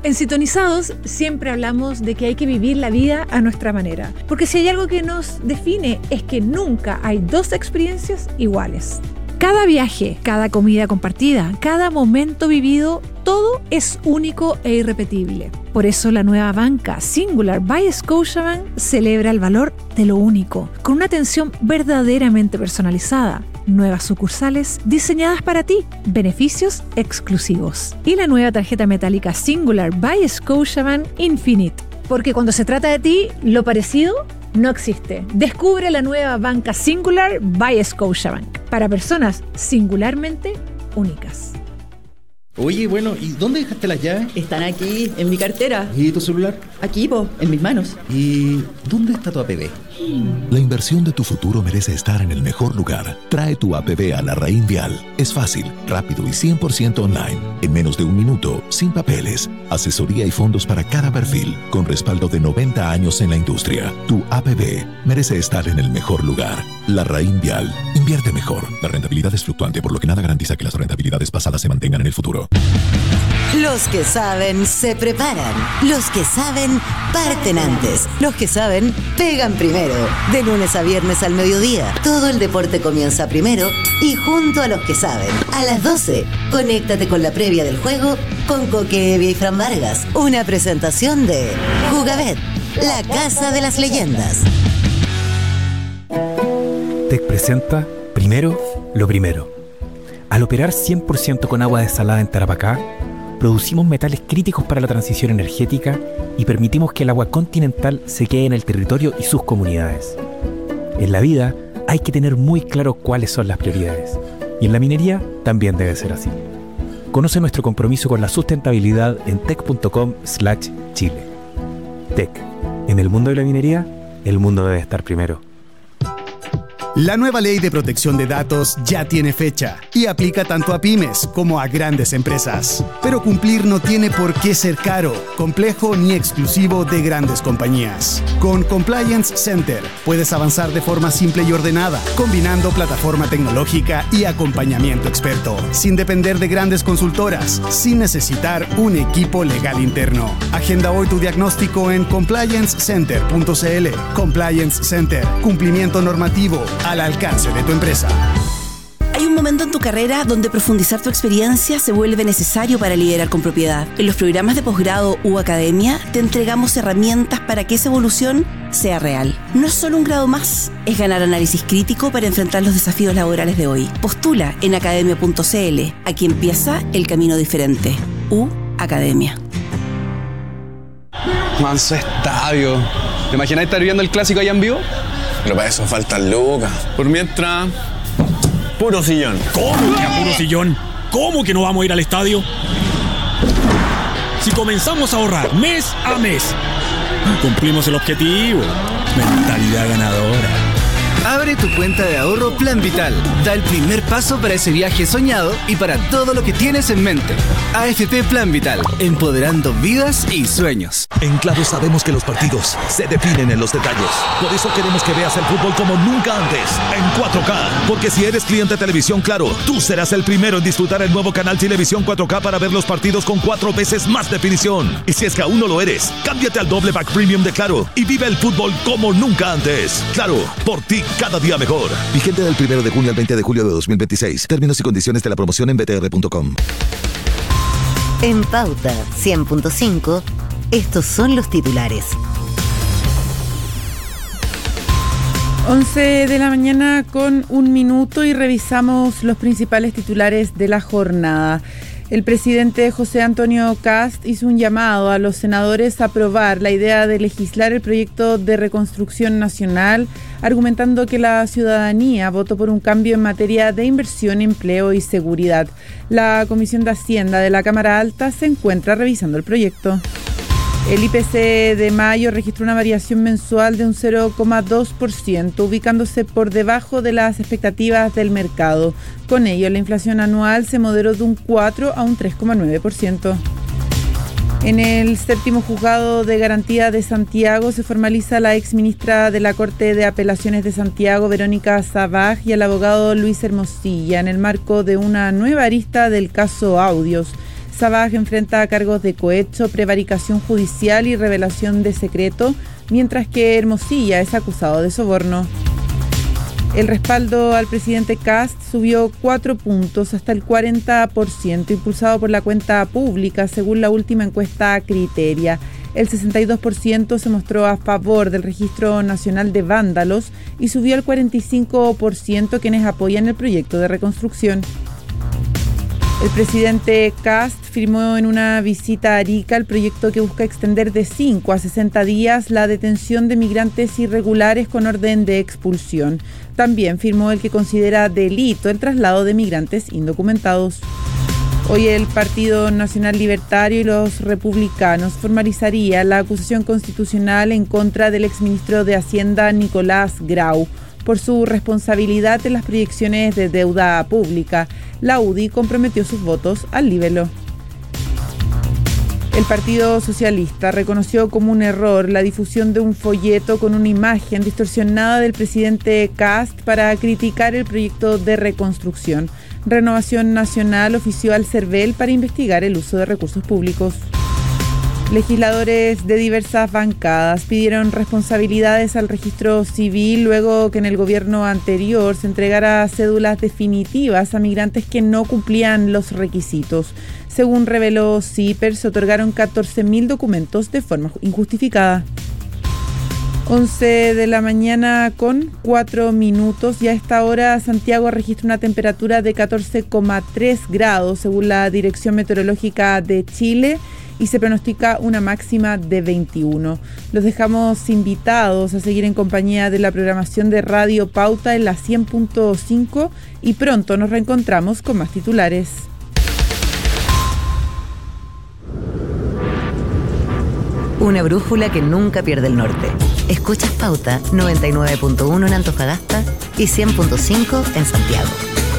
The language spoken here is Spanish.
En Sintonizados siempre hablamos de que hay que vivir la vida a nuestra manera, porque si hay algo que nos define es que nunca hay dos experiencias iguales. Cada viaje, cada comida compartida, cada momento vivido, todo es único e irrepetible. Por eso la nueva banca Singular by Scotiabank celebra el valor de lo único, con una atención verdaderamente personalizada. Nuevas sucursales diseñadas para ti, beneficios exclusivos. Y la nueva tarjeta metálica Singular by Scotiabank Infinite. Porque cuando se trata de ti, lo parecido no existe. Descubre la nueva banca Singular by Scotiabank. Para personas singularmente únicas. Oye, bueno, ¿y dónde dejaste las llaves? Están aquí, en mi cartera. ¿Y tu celular? Aquí, en mis manos. ¿Y dónde está tu APB? La inversión de tu futuro merece estar en el mejor lugar. Trae tu APB a Larraín Vial. Es fácil, rápido y 100% online. En menos de un minuto, sin papeles. Asesoría y fondos para cada perfil, con respaldo de 90 años en la industria. Tu APB merece estar en el mejor lugar. Larraín Vial. Invierte mejor. La rentabilidad es fluctuante, por lo que nada garantiza que las rentabilidades pasadas se mantengan en el futuro. Los que saben se preparan. Los que saben parten antes. Los que saben pegan primero. De lunes a viernes al mediodía, todo el deporte comienza primero y junto a los que saben. A las 12, conéctate con la previa del juego con Coque Evia y Fran Vargas. Una presentación de Jugabet, la casa de las leyendas. TEC presenta Primero lo Primero. Al operar 100% con agua desalada en Tarapacá, producimos metales críticos para la transición energética y permitimos que el agua continental se quede en el territorio y sus comunidades. En la vida hay que tener muy claro cuáles son las prioridades, y en la minería también debe ser así. Conoce nuestro compromiso con la sustentabilidad en tec.com/Chile. TEC. En el mundo de la minería, el mundo debe estar primero. La nueva ley de protección de datos ya tiene fecha y aplica tanto a pymes como a grandes empresas. Pero cumplir no tiene por qué ser caro, complejo ni exclusivo de grandes compañías. Con Compliance Center puedes avanzar de forma simple y ordenada, combinando plataforma tecnológica y acompañamiento experto, sin depender de grandes consultoras, sin necesitar un equipo legal interno. Agenda hoy tu diagnóstico en compliancecenter.cl. Compliance Center, cumplimiento normativo al alcance de tu empresa. Hay un momento en tu carrera donde profundizar tu experiencia se vuelve necesario para liderar con propiedad. En los programas de posgrado u academia te entregamos herramientas para que esa evolución sea real. No es solo un grado más, es ganar análisis crítico para enfrentar los desafíos laborales de hoy. Postula en academia.cl. Aquí empieza el camino diferente. Academia. Manso estadio. ¿Te imaginas estar viendo el clásico allá en vivo? Pero para eso faltan lucas. Por mientras, puro sillón. ¿Cómo que a puro sillón? ¿Cómo que no vamos a ir al estadio? Si comenzamos a ahorrar mes a mes, cumplimos el objetivo. Mentalidad ganadora. Abre tu cuenta de ahorro Plan Vital. Da el primer paso para ese viaje soñado y para todo lo que tienes en mente. AFP Plan Vital, empoderando vidas y sueños. En Claro sabemos que los partidos se definen en los detalles. Por eso queremos que veas el fútbol como nunca antes, en 4K. Porque si eres cliente de Televisión Claro, tú serás el primero en disfrutar el nuevo canal Televisión 4K para ver los partidos con 4 veces más definición. Y si es que aún no lo eres, cámbiate al doble pack premium de Claro y vive el fútbol como nunca antes. Claro, por ti cada día mejor. Vigente del 1 de junio al 20 de julio de 2026. Términos y condiciones de la promoción en btr.com. En Pauta 100.5, estos son los titulares. 11 de la mañana con 1 minuto y revisamos los principales titulares de la jornada. El presidente José Antonio Kast hizo un llamado a los senadores a aprobar la idea de legislar el proyecto de reconstrucción nacional, argumentando que la ciudadanía votó por un cambio en materia de inversión, empleo y seguridad. La Comisión de Hacienda de la Cámara Alta se encuentra revisando el proyecto. El IPC de mayo registró una variación mensual de un 0,2%, ubicándose por debajo de las expectativas del mercado. Con ello, la inflación anual se moderó de un 4 a un 3,9%. En el séptimo juzgado de garantía de Santiago se formaliza la exministra de la Corte de Apelaciones de Santiago, Verónica Sabaj, y el abogado Luis Hermosilla, en el marco de una nueva arista del caso Audios. Sabaj enfrenta cargos de cohecho, prevaricación judicial y revelación de secreto, mientras que Hermosilla es acusado de soborno. El respaldo al presidente Kast subió 4 puntos hasta el 40%, impulsado por la cuenta pública, según la última encuesta Criteria. El 62% se mostró a favor del Registro Nacional de Vándalos y subió al 45% quienes apoyan el proyecto de reconstrucción. El presidente Kast firmó en una visita a Arica el proyecto que busca extender de 5 a 60 días la detención de migrantes irregulares con orden de expulsión. También firmó el que considera delito el traslado de migrantes indocumentados. Hoy el Partido Nacional Libertario y los republicanos formalizaría la acusación constitucional en contra del exministro de Hacienda Nicolás Grau por su responsabilidad en las proyecciones de deuda pública. La UDI comprometió sus votos al libelo. El Partido Socialista reconoció como un error la difusión de un folleto con una imagen distorsionada del presidente Kast para criticar el proyecto de reconstrucción. Renovación Nacional ofició al CERVEL para investigar el uso de recursos públicos. Legisladores de diversas bancadas pidieron responsabilidades al registro civil luego que en el gobierno anterior se entregara cédulas definitivas a migrantes que no cumplían los requisitos. Según reveló CIPER, se otorgaron 14.000 documentos de forma injustificada. 11 de la mañana con 4 minutos. Y a esta hora Santiago registra una temperatura de 14,3 grados según la Dirección Meteorológica de Chile y se pronostica una máxima de 21. Los dejamos invitados a seguir en compañía de la programación de Radio Pauta en la 100.5 y pronto nos reencontramos con más titulares. Una brújula que nunca pierde el norte. Escuchas Pauta 99.1 en Antofagasta y 100.5 en Santiago.